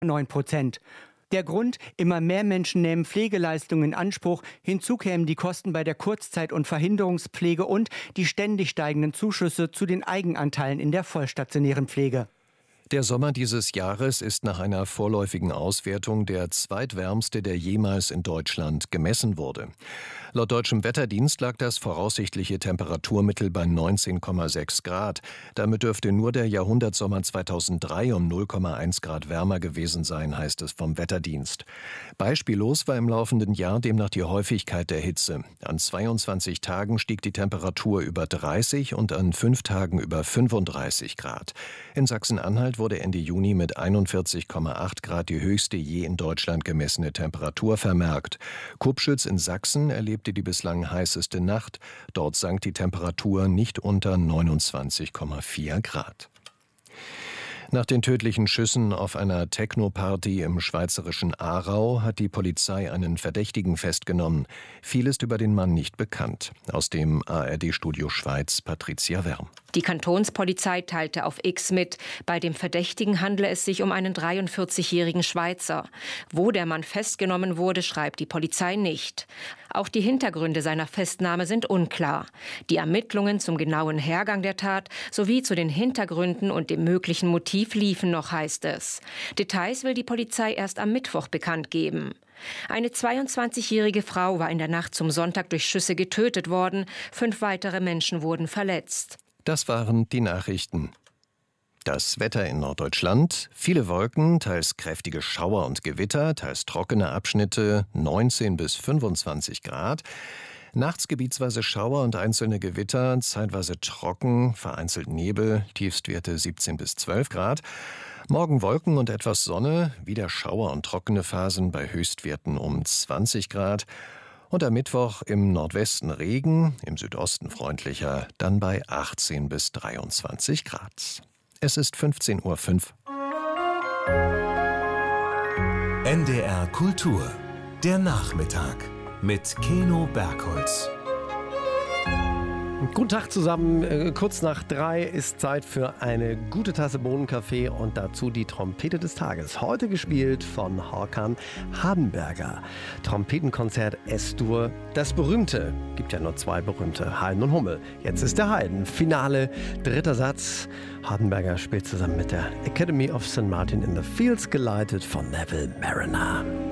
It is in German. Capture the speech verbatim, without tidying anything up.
neun Prozent. Der Grund: immer mehr Menschen nehmen Pflegeleistungen in Anspruch. Hinzu kämen die Kosten bei der Kurzzeit- und Verhinderungspflege und die ständig steigenden Zuschüsse zu den Eigenanteilen in der vollstationären Pflege. Der Sommer dieses Jahres ist nach einer vorläufigen Auswertung der zweitwärmste, der jemals in Deutschland gemessen wurde. Laut deutschem Wetterdienst lag das voraussichtliche Temperaturmittel bei neunzehn Komma sechs Grad. Damit dürfte nur der Jahrhundertsommer zweitausenddrei um null Komma eins Grad wärmer gewesen sein, heißt es vom Wetterdienst. Beispiellos war im laufenden Jahr demnach die Häufigkeit der Hitze. An zweiundzwanzig Tagen stieg die Temperatur über dreißig und an fünf Tagen über fünfunddreißig Grad. In Sachsen-Anhalt wurde Ende Juni mit einundvierzig Komma acht Grad die höchste je in Deutschland gemessene Temperatur vermerkt. Kupschütz in Sachsen erlebte die bislang heißeste Nacht. Dort sank die Temperatur nicht unter neunundzwanzig Komma vier Grad. Nach den tödlichen Schüssen auf einer Techno-Party im schweizerischen Aarau hat die Polizei einen Verdächtigen festgenommen. Viel ist über den Mann nicht bekannt. Aus dem A R D-Studio Schweiz, Patricia Werm. Die Kantonspolizei teilte auf X mit, bei dem Verdächtigen handle es sich um einen dreiundvierzigjährigen Schweizer. Wo der Mann festgenommen wurde, schreibt die Polizei nicht. Auch die Hintergründe seiner Festnahme sind unklar. Die Ermittlungen zum genauen Hergang der Tat sowie zu den Hintergründen und dem möglichen Motiv liefen noch, heißt es. Details will die Polizei erst am Mittwoch bekannt geben. Eine zweiundzwanzigjährige Frau war in der Nacht zum Sonntag durch Schüsse getötet worden. Fünf weitere Menschen wurden verletzt. Das waren die Nachrichten. Das Wetter in Norddeutschland: viele Wolken, teils kräftige Schauer und Gewitter, teils trockene Abschnitte, neunzehn bis fünfundzwanzig Grad. Nachts gebietsweise Schauer und einzelne Gewitter, zeitweise trocken, vereinzelt Nebel, Tiefstwerte siebzehn bis zwölf Grad. Morgen Wolken und etwas Sonne, wieder Schauer und trockene Phasen bei Höchstwerten um zwanzig Grad. Und am Mittwoch im Nordwesten Regen, im Südosten freundlicher, dann bei achtzehn bis dreiundzwanzig Grad. Es ist fünfzehn Uhr fünf. N D R Kultur, der Nachmittag mit Keno Bergholz. Guten Tag zusammen. Kurz nach drei ist Zeit für eine gute Tasse Bohnenkaffee und dazu die Trompete des Tages. Heute gespielt von Håkan Hardenberger. Trompetenkonzert S-Dur. Das berühmte, gibt ja nur zwei berühmte, Haydn und Hummel. Jetzt ist der Haydn. Finale, dritter Satz. Hardenberger spielt zusammen mit der Academy of Saint Martin in the Fields, geleitet von Neville Marriner.